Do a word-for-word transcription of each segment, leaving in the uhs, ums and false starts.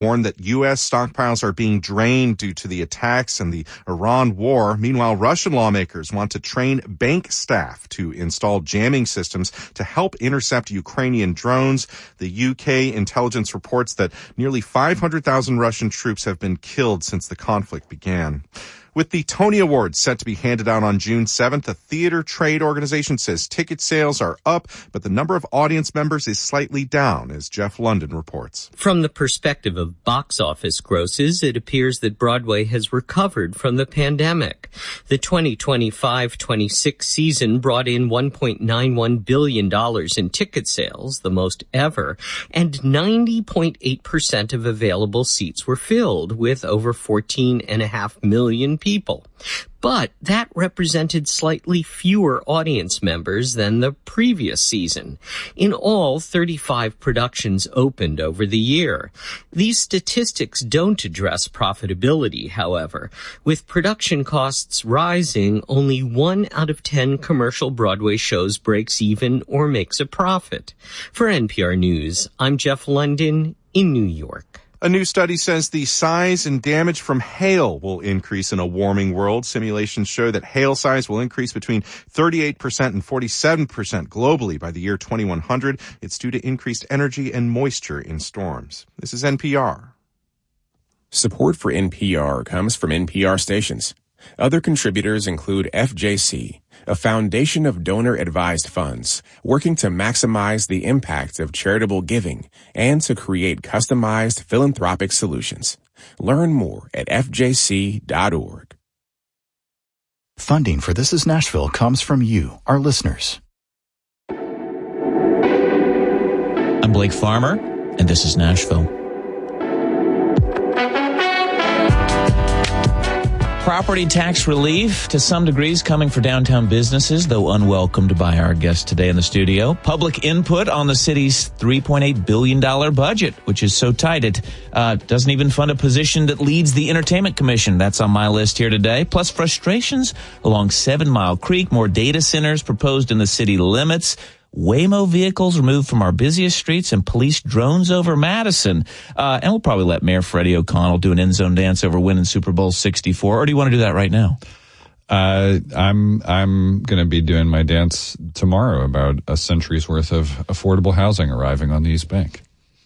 warned that U S stockpiles are being drained due to the attacks and the Iran war. Meanwhile, Russian lawmakers want to train bank staff to install jamming systems to help intercept Ukrainian drones. The U K intelligence reports that nearly five hundred thousand Russian troops have been killed since the conflict began. With the Tony Awards set to be handed out on June seventh, the theater trade organization says ticket sales are up, but the number of audience members is slightly down, as Jeff London reports. From the perspective of box office grosses, it appears that Broadway has recovered from the pandemic. The twenty twenty-five twenty-six season brought in one point nine one billion dollars in ticket sales, the most ever, and ninety point eight percent of available seats were filled, with over fourteen point five million people. But that represented slightly fewer audience members than the previous season. In all, thirty-five productions opened over the year. These statistics don't address profitability, however. With production costs rising, only one out of ten commercial Broadway shows breaks even or makes a profit. For N P R News, I'm Jeff London in New York. A new study says the size and damage from hail will increase in a warming world. Simulations show that hail size will increase between thirty-eight percent and forty-seven percent globally by the year twenty-one hundred. It's due to increased energy and moisture in storms. This is N P R. Support for N P R comes from N P R stations. Other contributors include F J C, a foundation of donor-advised funds working to maximize the impact of charitable giving and to create customized philanthropic solutions. Learn more at F J C dot org. Funding for This Is Nashville comes from you, our listeners. I'm Blake Farmer, and this is Nashville. Property tax relief to some degrees coming for downtown businesses, though unwelcomed by our guest today in the studio. Public input on the city's three point eight billion dollars budget, which is so tight it uh, doesn't even fund a position that leads the Entertainment Commission. That's on my list here today. Plus frustrations along Seven Mile Creek, more data centers proposed in the city limits, Waymo vehicles removed from our busiest streets, and police drones over Madison. Uh, and we'll probably let Mayor Freddie O'Connell do an end zone dance over winning Super Bowl sixty-four. Or do you want to do that right now? Uh, I'm, I'm going to be doing my dance tomorrow about a century's worth of affordable housing arriving on the East Bank.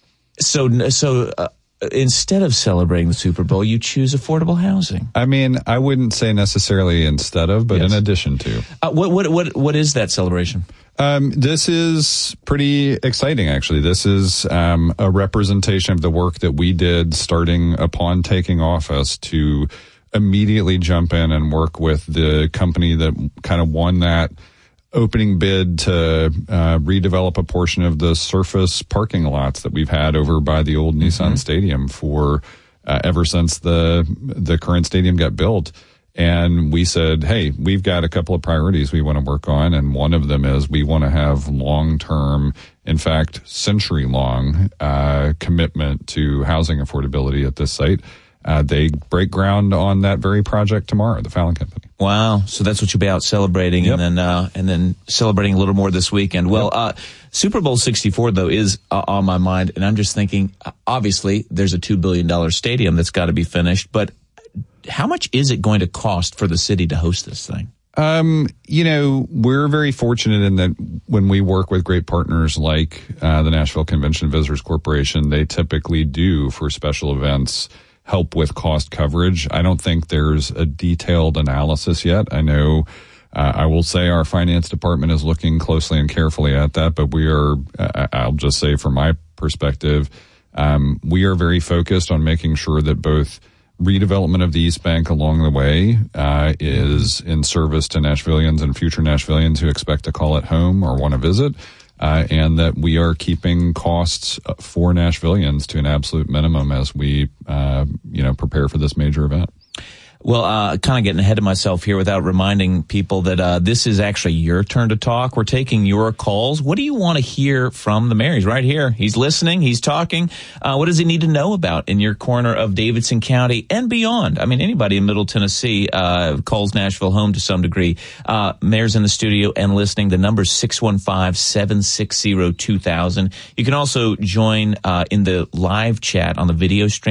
So, so, uh, instead of celebrating the Super Bowl, you choose affordable housing. I mean, I wouldn't say necessarily instead of, but yes, in addition to. Uh, what, what, what, what is that celebration? Um, this is pretty exciting, actually. This is um, a representation of the work that we did starting upon taking office to immediately jump in and work with the company that kind of won that opening bid to uh, redevelop a portion of the surface parking lots that we've had over by the old mm-hmm. Nissan Stadium for uh, ever since the the current stadium got built. And we said, hey, we've got a couple of priorities we want to work on, and one of them is we want to have long-term, in fact, century-long uh commitment to housing affordability at this site. Uh, they break ground on that very project tomorrow, the Fallon Company. Wow. So that's what you'll be out celebrating, yep. and then uh, and then celebrating a little more this weekend. Well, yep. uh, Super Bowl sixty-four, though, is uh, on my mind, and I'm just thinking, obviously, there's a two billion dollars stadium that's got to be finished, but how much is it going to cost for the city to host this thing? Um, you know, we're very fortunate in that when we work with great partners like uh, the Nashville Convention Visitors Corporation, they typically do, for special events, help with cost coverage. I don't think there's a detailed analysis yet. I know, uh, I will say our finance department is looking closely and carefully at that, but we are, uh, I'll just say from my perspective, um, we are very focused on making sure that both redevelopment of the East Bank along the way uh, is in service to Nashvillians and future Nashvillians who expect to call it home or want to visit, uh, and that we are keeping costs for Nashvillians to an absolute minimum as we, uh, you know, prepare for this major event. Well, uh, kind of getting ahead of myself here without reminding people that uh, this is actually your turn to talk. We're taking your calls. What do you want to hear from the mayor? He's right here. He's listening. He's talking. Uh, what does he need to know about in your corner of Davidson County and beyond? I mean, anybody in Middle Tennessee uh, calls Nashville home to some degree. Uh, mayor's in the studio and listening. The number's six one five, seven six zero, two thousand. You can also join uh, in the live chat on the video stream.